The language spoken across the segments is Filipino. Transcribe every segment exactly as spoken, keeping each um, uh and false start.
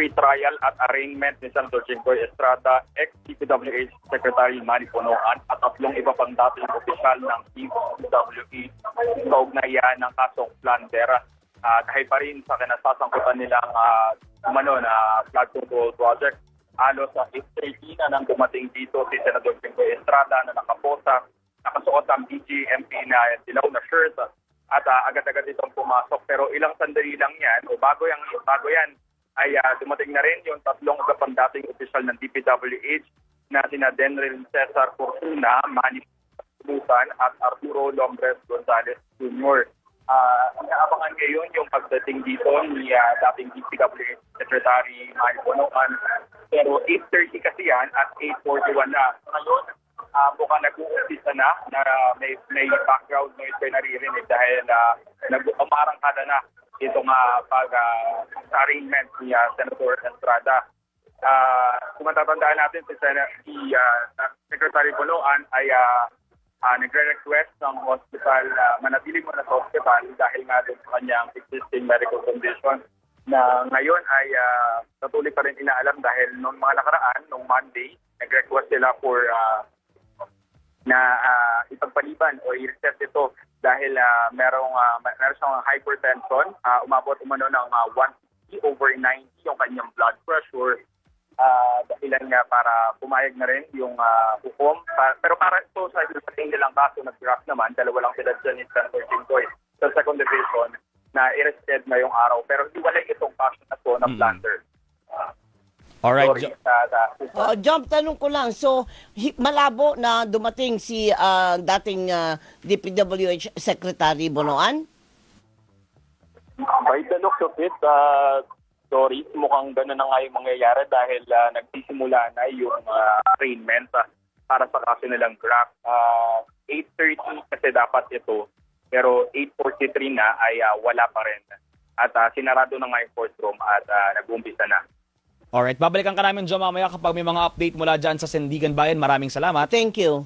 pre-trial at arraignment ni Senator Jinggoy Estrada, ex-D P W H Secretary Manny Bonoan at tatlong iba pang dating opisyal ng D P W H kaugnayan ng kasong plunder. Uh, dahil pa rin sa kinasasangkutan nilang uh, umano na flood control project, halos sa eight thirty na nang dumating dito si Senator Jinggoy Estrada na nakaposa, nakasuot ang B G M P na dilaw na shirt at uh, agad-agad itong pumasok. Pero ilang sandali lang yan, o bago, yung, bago yan, ay uh, dumating na rin yung tatlong iba pang dating opisyal ng D P W H na sina Denrel Cesar Fortuna, Manny Busan at Arturo Lombres Gonzalez Junior Uh, inaabangan ngayon yung pagdating dito ni uh, dating D P W H Secretary Manny Bonoan. Pero eight thirty kasi yan at eight forty-one na. Ngayon, uh, mukhang nag-uumpisa na na may, may background noise kayo naririnig dahil uh, nag-umarangkada na itong uh, pag-arraignment uh, ni uh, Senator Estrada. Uh, kung matatandaan natin, si, si uh, Secretary Bonoan ay uh, uh, nagre-request ng hospital, uh, manatili mo na sa hospital dahil nga din sa kanyang existing medical condition na ngayon ay uh, patuloy pa rin inaalam dahil noong mga nakaraan, noong Monday, nag-request sila for uh, na uh, ipagpaliban o i-reset ito dahil uh, merong, uh, meron siyang hypertension, uh, umabot umano ng uh, one fifty over ninety yung kanyang blood pressure. Uh, dahilan nga para pumayag na rin yung uh, hukom. Pa- pero para ito sa isating nilang kaso, nag-draft naman, dalawa lang sila dyan ni Senator Jinggoy sa second division na i-rested ngayong araw. Pero hiwalay itong kaso na to na plunder. Uh, Alright, sorry, Jo- uh, Uh, Jump, tanong ko lang. So, hi- malabo na dumating si uh, dating uh, D P W H Secretary Bonoan? By the looks of it, uh, sorry, mukhang gano'n na nga yung mangyayari dahil uh, nagsisimula na yung uh, arraignment uh, para sa kaso nilang graft. Uh, eight thirty kasi dapat ito, pero eight forty-three na ay uh, wala pa rin. At uh, sinarado na nga yung courtroom at uh, nag-umpisa na. Alright, babalikan ka namin, Jo, mamaya kapag may mga update mula dyan sa Sandigan Bayan. Maraming salamat. Thank you.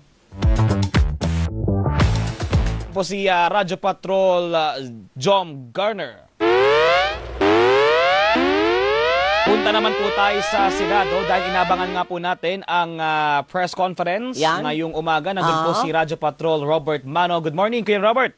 Po si uh, Radyo Patrol uh, Jom Garner. Punta naman po tayo sa Senado dahil inabangan nga po natin ang uh, press conference Yan. ngayong umaga. Nandun po Ah. si Radyo Patrol Robert Mano. Good morning, Kuya Robert.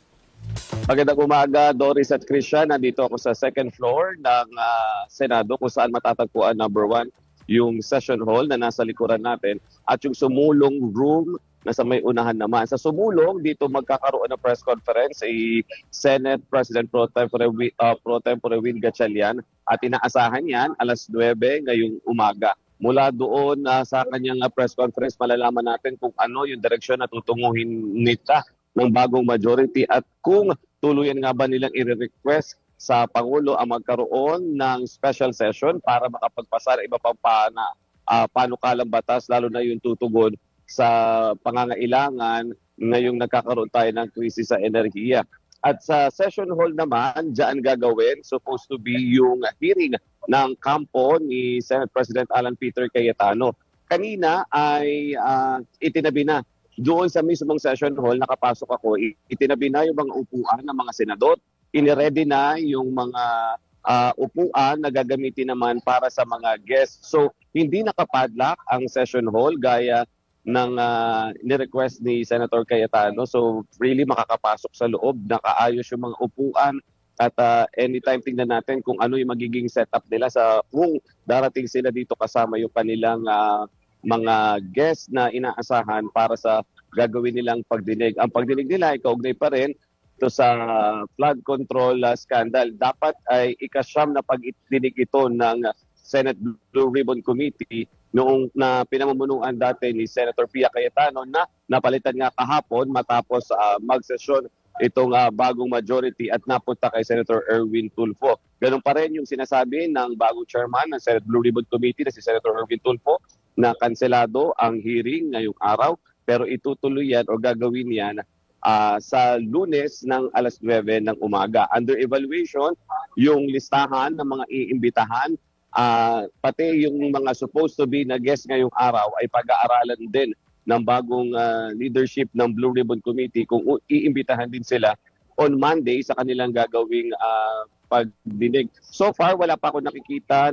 Magandang umaga, Doris at Christian. Nandito ako sa second floor ng uh, Senado kung saan matatagpuan number one yung session hall na nasa likuran natin at yung sumulong room na sa may unahan naman. Sa sumulong, dito magkakaroon ng press conference si Senate President Pro Tempore, uh, Pro Tempore Win Gatchalian at inaasahan yan alas nuwebe ngayong umaga. Mula doon uh, sa kanyang uh, press conference, malalaman natin kung ano yung direksyon na tutunguhin nita ng bagong majority at kung tuluyan nga ba nilang i-request sa Pangulo ang magkaroon ng special session para makapagpasa ng iba pang pana, uh, panukalang batas, lalo na yung tutugon sa pangangailangan ngayong nagkakaroon tayo ng krisis sa enerhiya. At sa session hall naman, dyan gagawin, supposed to be yung hearing ng kampo ni Senate President Alan Peter Cayetano. Kanina ay uh, itinabi na doon sa mismong session hall, nakapasok ako, itinabi na yung mga upuan ng mga senador, iniready na yung mga uh, upuan na gagamitin naman para sa mga guests. So, hindi nakapadlock ang session hall gaya ng uh, ni-request ni Senator Cayetano. So, really makakapasok sa loob, nakaayos yung mga upuan at uh, anytime tingnan natin kung ano yung magiging setup nila sa kung darating sila dito kasama yung kanilang uh, mga guests na inaasahan para sa gagawin nilang pagdinig. Ang pagdinig nila ay kaugnay pa rin ito sa flood control uh, scandal. Dapat ay ikasyam na pagdinig ito ng Senate Blue Ribbon Committee noong na pinamumunuan dati ni Senator Pia Cayetano na napalitan nga kahapon matapos uh, magsesyon itong uh, bagong majority at napunta kay Senator Erwin Tulfo. Ganun pa rin yung sinasabi ng bagong chairman ng Senate Blue Ribbon Committee na si Senator Erwin Tulfo na kanselado ang hearing ngayong araw pero itutuloy yan o gagawin yan uh, sa Lunes ng alas nuwebe ng umaga. Under evaluation, yung listahan ng mga iimbitahan, uh, pati yung mga supposed to be na guest ngayong araw ay pag-aaralan din ng bagong uh, leadership ng Blue Ribbon Committee kung iimbitahan din sila on Monday sa kanilang gagawing uh, pagdinig. So far, wala pa ako nakikita